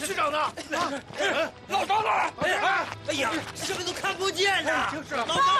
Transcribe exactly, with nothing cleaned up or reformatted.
区长呢？ 老张呢？哎哎呀，什么都看不见呐！ 就是老张。